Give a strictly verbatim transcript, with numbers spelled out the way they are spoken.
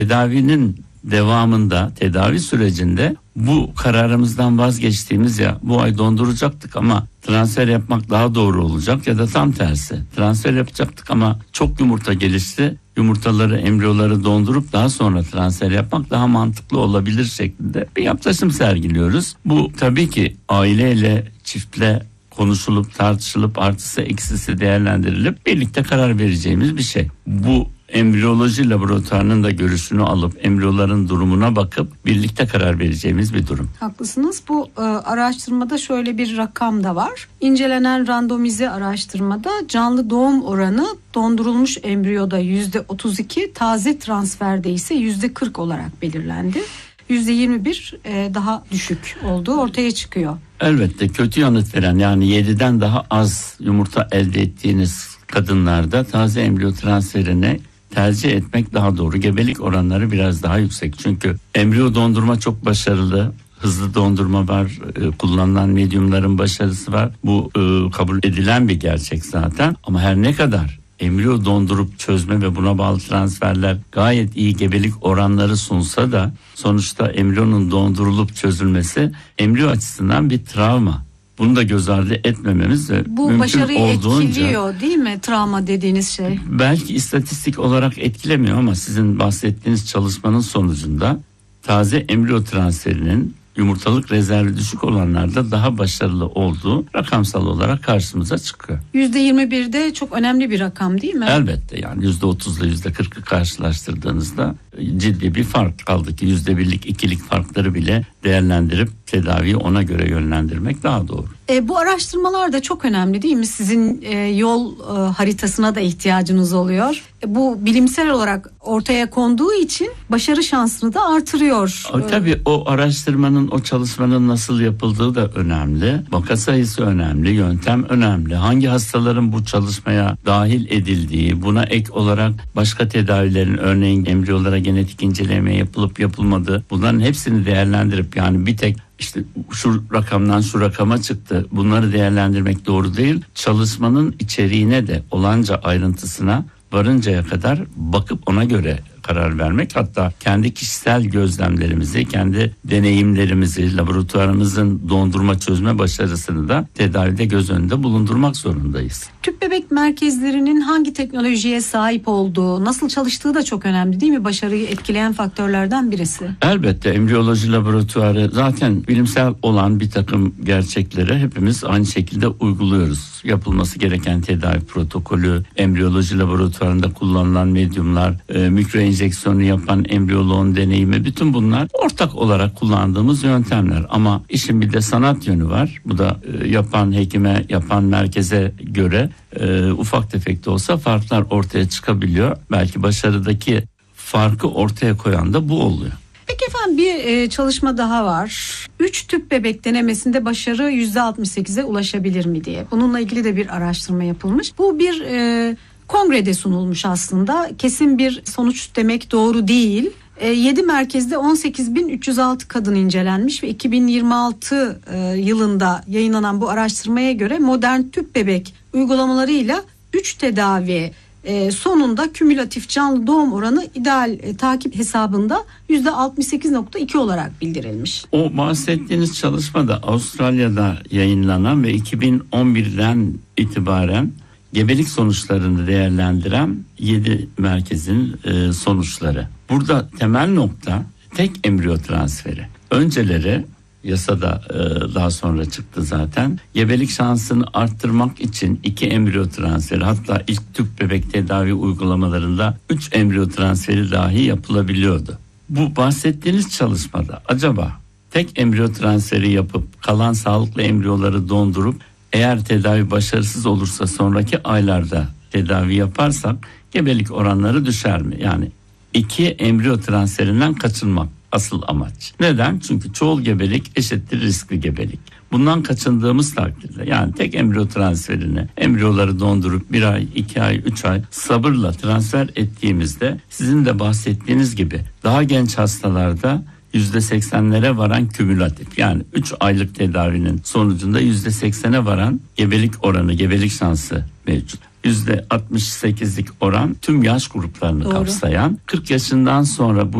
Tedavinin devamında, tedavi sürecinde bu kararımızdan vazgeçtiğimiz, ya bu ay donduracaktık ama transfer yapmak daha doğru olacak, ya da tam tersi transfer yapacaktık ama çok yumurta gelişti, yumurtaları, embriyoları dondurup daha sonra transfer yapmak daha mantıklı olabilir şeklinde bir yaklaşım sergiliyoruz. Bu tabii ki aileyle, çiftle konuşulup tartışılıp artısı eksisi değerlendirilip birlikte karar vereceğimiz bir şey. Bu embriyoloji laboratuvarının da görüşünü alıp embriyoların durumuna bakıp birlikte karar vereceğimiz bir durum. Haklısınız. Bu e, araştırmada şöyle bir rakam da var. İncelenen randomize araştırmada canlı doğum oranı dondurulmuş embriyoda yüzde otuz iki, taze transferde ise yüzde kırk olarak belirlendi. yüzde yirmi bir e, daha düşük olduğu ortaya çıkıyor. Elbette kötü yanıt veren, yani yediden daha az yumurta elde ettiğiniz kadınlarda taze embriyo transferine tercih etmek daha doğru. Gebelik oranları biraz daha yüksek. Çünkü embriyo dondurma çok başarılı. Hızlı dondurma var. E, kullanılan medyumların başarısı var. Bu e, kabul edilen bir gerçek zaten. Ama her ne kadar embriyo dondurup çözme ve buna bağlı transferler gayet iyi gebelik oranları sunsa da sonuçta embriyonun dondurulup çözülmesi embriyo açısından bir travma. Bunu da göz ardı etmememiz de bu mümkün başarıyı olduğunca, etkiliyor değil mi travma dediğiniz şey? Belki istatistik olarak etkilemiyor ama sizin bahsettiğiniz çalışmanın sonucunda taze embriyo transferinin yumurtalık rezervi düşük olanlarda daha başarılı olduğu rakamsal olarak karşımıza çıkıyor. yüzde yirmi birde çok önemli bir rakam değil mi? Elbette, yani yüzde otuzla yüzde kırkı karşılaştırdığınızda ciddi bir fark kaldı ki yüzde birlik ikilik farkları bile değerlendirip tedaviyi ona göre yönlendirmek daha doğru. E, bu araştırmalar da çok önemli değil mi? Sizin e, yol e, haritasına da ihtiyacınız oluyor. E, bu bilimsel olarak ortaya konduğu için başarı şansını da artırıyor. E, tabii o araştırmanın, o çalışmanın nasıl yapıldığı da önemli. Vaka sayısı önemli, yöntem önemli. Hangi hastaların bu çalışmaya dahil edildiği, buna ek olarak başka tedavilerin, örneğin embriyolara genetik inceleme yapılıp yapılmadığı, bunların hepsini değerlendirip, yani bir tek İşte şu rakamdan şu rakama çıktı, bunları değerlendirmek doğru değil. Çalışmanın içeriğine de olanca ayrıntısına varıncaya kadar bakıp ona göre karar vermek, hatta kendi kişisel gözlemlerimizi, kendi deneyimlerimizi, laboratuvarımızın dondurma çözme başarısını da tedavide göz önünde bulundurmak zorundayız. Tüp bebek merkezlerinin hangi teknolojiye sahip olduğu, nasıl çalıştığı da çok önemli değil mi? Başarıyı etkileyen faktörlerden birisi. Elbette embriyoloji laboratuvarı zaten bilimsel olan bir takım gerçekleri hepimiz aynı şekilde uyguluyoruz. Yapılması gereken tedavi protokolü, embriyoloji laboratuvarında kullanılan medyumlar, e, mikro enjeksiyonu yapan embriyoloğun deneyimi, bütün bunlar ortak olarak kullandığımız yöntemler. Ama işin bir de sanat yönü var. Bu da e, yapan hekime, yapan merkeze göre e, ufak tefek de olsa farklar ortaya çıkabiliyor. Belki başarıdaki farkı ortaya koyan da bu oluyor. Peki efendim, bir e, çalışma daha var. üç tüp bebek denemesinde başarı yüzde altmış sekize ulaşabilir mi diye. Bununla ilgili de bir araştırma yapılmış. Bu bir e, kongrede sunulmuş aslında. Kesin bir sonuç demek doğru değil. E, yedi merkezde on sekiz bin üç yüz altı kadın incelenmiş ve iki bin yirmi altı e, yılında yayınlanan bu araştırmaya göre modern tüp bebek uygulamalarıyla üç tedavi E, sonunda kümülatif canlı doğum oranı ideal e, takip hesabında yüzde altmış sekiz nokta iki olarak bildirilmiş. O bahsettiğiniz çalışma da Avustralya'da yayınlanan ve iki bin on birden itibaren gebelik sonuçlarını değerlendiren yedi merkezin e, sonuçları. Burada temel nokta tek embriyo transferi. Önceleri yasada e, daha sonra çıktı zaten. Gebelik şansını arttırmak için iki embriyo transferi, hatta ilk tüp bebek tedavi uygulamalarında üç embriyo transferi dahi yapılabiliyordu. Bu bahsettiğiniz çalışmada acaba tek embriyo transferi yapıp kalan sağlıklı embriyoları dondurup eğer tedavi başarısız olursa sonraki aylarda tedavi yaparsak gebelik oranları düşer mi? Yani iki embriyo transferinden kaçınmak asıl amaç. Neden? Çünkü çoğul gebelik eşittir riskli gebelik. Bundan kaçındığımız takdirde, yani tek embriyo transferini, embriyoları dondurup bir ay, iki ay, üç ay sabırla transfer ettiğimizde sizin de bahsettiğiniz gibi daha genç hastalarda yüzde seksenlere varan kümülatif, yani üç aylık tedavinin sonucunda yüzde seksene varan gebelik oranı, gebelik şansı mevcut. yüzde altmış sekizlik oran tüm yaş gruplarını Doğru. kapsayan, kırk yaşından sonra bu